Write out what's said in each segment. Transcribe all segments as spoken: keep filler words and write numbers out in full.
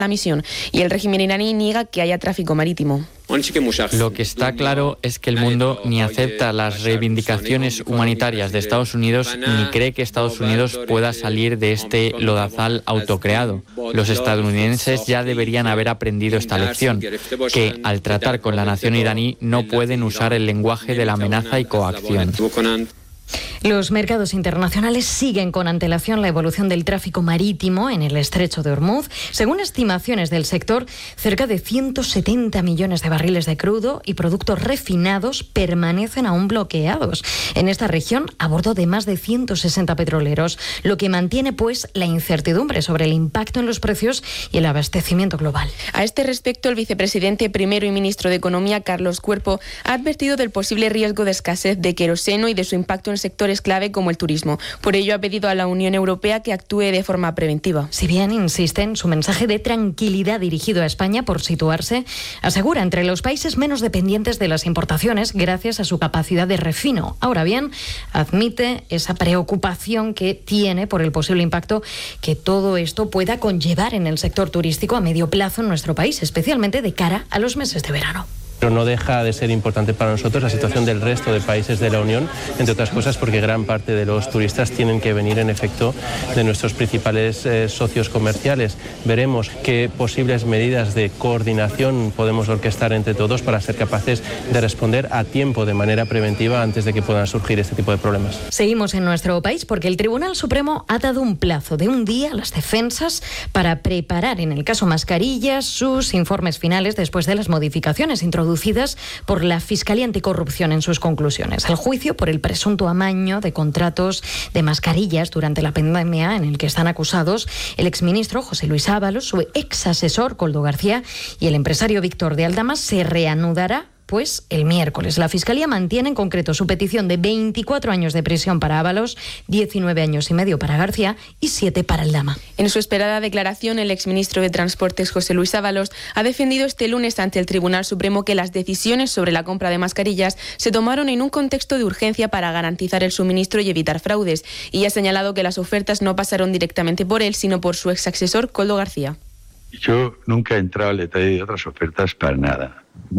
la misión, y el régimen iraní niega que haya tráfico marítimo. Lo que está claro es que el mundo ni acepta las reivindicaciones humanitarias de Estados Unidos ni cree que Estados Unidos pueda salir de este lodazal autocreado. Los estadounidenses ya deberían haber aprendido esta lección, que al tratar con la nación iraní no pueden usar el lenguaje de la amenaza y coacción. Los mercados internacionales siguen con antelación la evolución del tráfico marítimo en el estrecho de Hormuz. Según estimaciones del sector, cerca de ciento setenta millones de barriles de crudo y productos refinados permanecen aún bloqueados en esta región a bordo de más de ciento sesenta petroleros, lo que mantiene pues la incertidumbre sobre el impacto en los precios y el abastecimiento global. A este respecto, el vicepresidente primero y ministro de Economía, Carlos Cuerpo, ha advertido del posible riesgo de escasez de queroseno y de su impacto en sectores clave como el turismo. Por ello ha pedido a la Unión Europea que actúe de forma preventiva. Si bien insiste en su mensaje de tranquilidad dirigido a España por situarse, asegura, entre los países menos dependientes de las importaciones gracias a su capacidad de refino. Ahora bien, admite esa preocupación que tiene por el posible impacto que todo esto pueda conllevar en el sector turístico a medio plazo en nuestro país, especialmente de cara a los meses de verano. Pero no deja de ser importante para nosotros la situación del resto de países de la Unión, entre otras cosas porque gran parte de los turistas tienen que venir en efecto de nuestros principales eh, socios comerciales. Veremos qué posibles medidas de coordinación podemos orquestar entre todos para ser capaces de responder a tiempo, de manera preventiva, antes de que puedan surgir este tipo de problemas. Seguimos en nuestro país porque el Tribunal Supremo ha dado un plazo de un día a las defensas para preparar, en el caso Mascarillas, sus informes finales después de las modificaciones introducidas por la Fiscalía Anticorrupción en sus conclusiones. El juicio por el presunto amaño de contratos de mascarillas durante la pandemia, en el que están acusados el exministro José Luis Ábalos, su ex asesor Koldo García y el empresario Víctor de Aldama, se reanudará pues el miércoles. La Fiscalía mantiene en concreto su petición de veinticuatro años de prisión para Ábalos, diecinueve años y medio para García y siete para Aldama. En su esperada declaración, el exministro de Transportes José Luis Ábalos ha defendido este lunes ante el Tribunal Supremo que las decisiones sobre la compra de mascarillas se tomaron en un contexto de urgencia para garantizar el suministro y evitar fraudes, y ha señalado que las ofertas no pasaron directamente por él, sino por su ex asesor Koldo García. Yo nunca he entrado al detalle de otras ofertas para nada.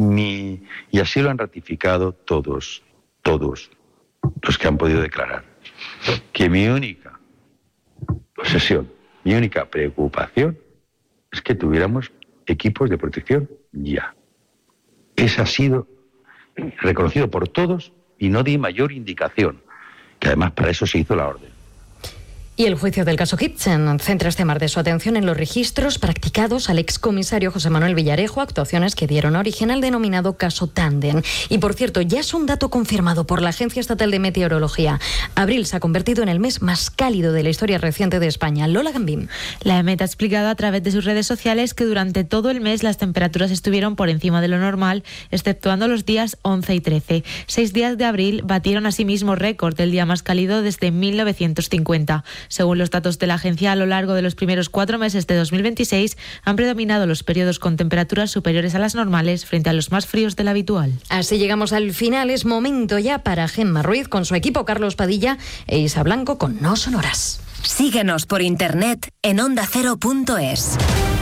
Ni, y así lo han ratificado todos, todos los que han podido declarar. Que mi única obsesión, mi única preocupación es que tuviéramos equipos de protección ya. Ese ha sido reconocido por todos y no di mayor indicación, que además para eso se hizo la orden. Y el juicio del caso Kitchen centra este martes su atención en los registros practicados al excomisario José Manuel Villarejo, actuaciones que dieron origen al denominado caso Tándem. Y por cierto, ya es un dato confirmado por la Agencia Estatal de Meteorología. Abril se ha convertido en el mes más cálido de la historia reciente de España. Lola Gambín. La E M E T ha explicado a través de sus redes sociales que durante todo el mes las temperaturas estuvieron por encima de lo normal, exceptuando los días once y trece. Seis días de abril batieron asimismo récord del día más cálido desde mil novecientos cincuenta. Según los datos de la agencia, a lo largo de los primeros cuatro meses de dos mil veintiséis han predominado los periodos con temperaturas superiores a las normales frente a los más fríos de lo habitual. Así llegamos al final. Es momento ya para Gemma Ruiz con su equipo, Carlos Padilla e Isa Blanco con No Sonoras. Síguenos por internet en onda cero punto es.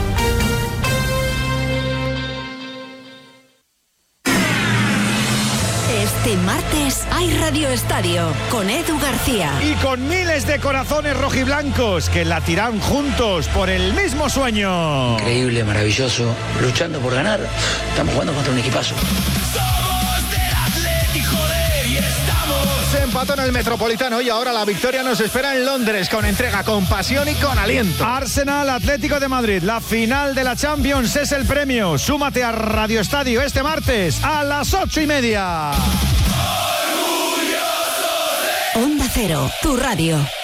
Este martes hay Radio Estadio con Edu García. Y con miles de corazones rojiblancos que latirán juntos por el mismo sueño. Increíble, maravilloso, luchando por ganar. Estamos jugando contra un equipazo. Somos del Atleti, joder, y estamos. Se empató en el Metropolitano y ahora la victoria nos espera en Londres con entrega, con pasión y con aliento. Arsenal Atlético de Madrid, la final de la Champions es el premio. Súmate a Radio Estadio este martes a las ocho y media. Onda Cero, tu radio.